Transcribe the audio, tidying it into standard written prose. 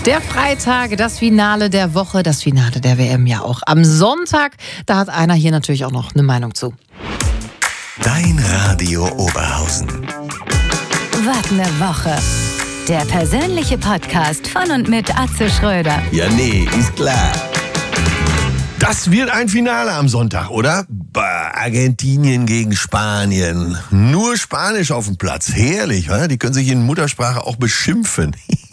Der Freitag, das Finale der Woche, das Finale der WM ja auch. Am Sonntag, da hat einer hier natürlich auch noch eine Meinung zu. Dein Radio Oberhausen. Was eine Woche. Der persönliche Podcast von und mit Atze Schröder. Ja, nee, ist klar. Das wird ein Finale am Sonntag, oder? Argentinien gegen Spanien. Nur Spanisch auf dem Platz. Herrlich, oder? Die können sich in Muttersprache auch beschimpfen.